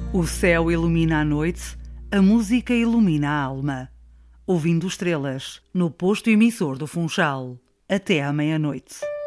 O céu ilumina a noite, a música ilumina a alma. Ouvindo estrelas, no posto emissor do Funchal. Até à meia-noite.